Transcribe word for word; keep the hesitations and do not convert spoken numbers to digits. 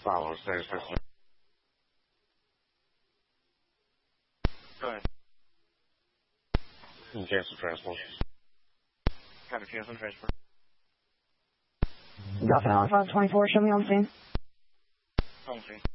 Follow, stay assistant. Go ahead. Cancel transport. Copy, cancel transport. Dolphin Alpha twenty-four, show me on scene. On scene.